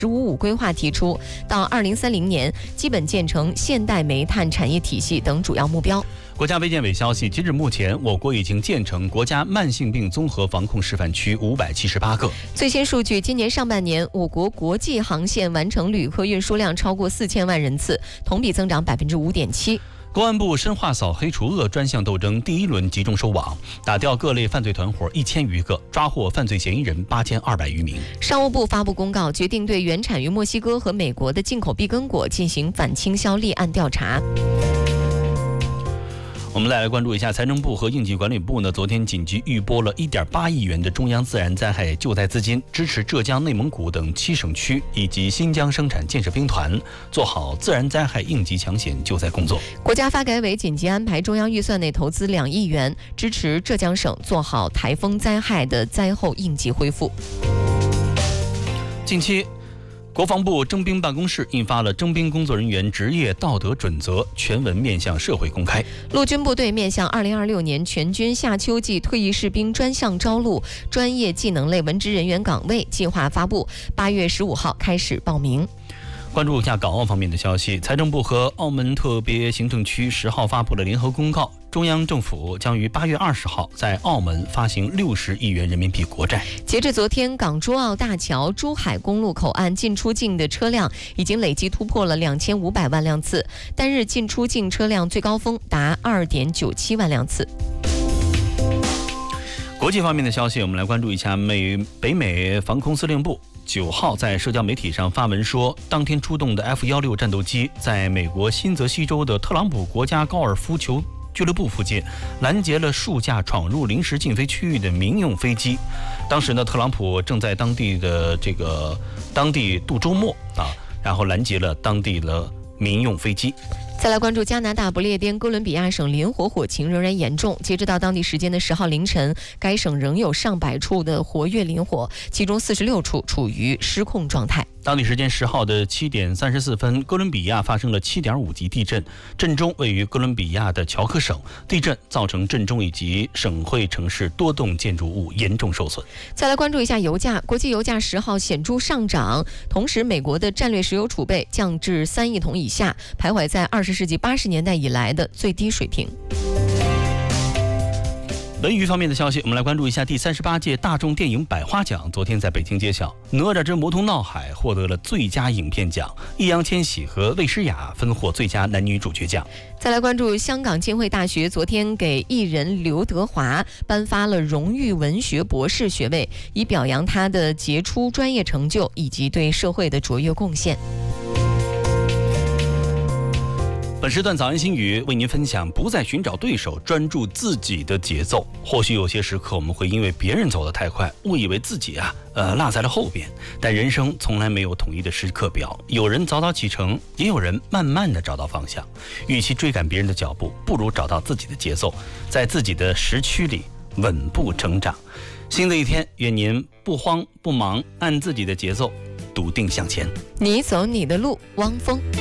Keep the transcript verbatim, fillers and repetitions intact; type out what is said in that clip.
“十五五”规划提出，到二零三零年基本建成现代煤炭产业体系等主要目标。 国家卫健委消息，截至目前，我国已经建成国家慢性病综合防控示范区五百七十八个。 最新数据，今年上半年，我国国际航线完成旅客运输量超过四千万人次，同比增长百分之五点七。 公安部深化扫黑除恶专项斗争第一轮集中收网，打掉各类犯罪团伙一千余个，抓获犯罪嫌疑人八千二百余名。 商务部发布公告，决定对原产于墨西哥和美国的进口碧根果进行反倾销立案调查。 我们再来关注一下，财政部和应急管理部呢，昨天紧急预拨了一点八亿元的中央自然灾害救灾资金，支持浙江、内蒙古等七省区以及新疆生产建设兵团做好自然灾害应急抢险救灾工作。 国家发改委紧急安排中央预算内投资两亿元，支持浙江省做好台风灾害的灾后应急恢复。 近期，国防部征兵办公室印发了征兵工作人员职业道德准则，全文面向社会公开。 陆军部队面向二零二六年全军夏秋季退役士兵专项招录专业技能类文职人员岗位计划发布，八月十五号开始报名。 关注一下港澳方面的消息，财政部和澳门特别行政区十号发布了联合公告，中央政府将于八月二十号在澳门发行六十亿元人民币国债。 截至昨天，港珠澳大桥珠海公路口岸进出境的车辆已经累计突破了两千五百万辆次，单日进出境车辆最高峰达二点九七万辆次。 国际方面的消息，我们来关注一下美北美防空司令部九号在社交媒体上发文说，当天出动的 F 十六 战斗机在美国新泽西州的特朗普国家高尔夫球俱乐部附近拦截了数架闯入临时禁飞区域的民用飞机。当时呢，特朗普正在当地的这个当地度周末啊，然后拦截了当地的民用飞机。 再来关注加拿大不列颠哥伦比亚省林火火情仍然严重，截止到当地时间的十号凌晨，该省仍有上百处的活跃林火，其中四十六处处于失控状态。 当地时间十号的七点三十四分，哥伦比亚发生了七点五级地震，震中位于哥伦比亚的乔克省。地震造成震中以及省会城市多栋建筑物严重受损。 再来关注一下油价，国际油价十号显著上涨，同时美国的战略石油储备降至三亿桶以下，徘徊在二十世纪八十年代以来的最低水平。 文娱方面的消息，我们来关注一下第三十八届大众电影百花奖，昨天在北京揭晓，《哪吒之魔童闹海》获得了最佳影片奖，易烊千玺和魏诗雅分获最佳男女主角奖。 再来关注香港浸会大学，昨天给艺人刘德华颁发了荣誉文学博士学位，以表扬他的杰出专业成就以及对社会的卓越贡献。 本时段早安心语为您分享，不再寻找对手，专注自己的节奏。或许有些时刻我们会因为别人走得太快，误以为自己啊呃落在了后边，但人生从来没有统一的时刻表，有人早早启程，也有人慢慢的找到方向。与其追赶别人的脚步，不如找到自己的节奏，在自己的时区里稳步成长。新的一天，愿您不慌不忙，按自己的节奏笃定向前。 你走你的路，汪峰。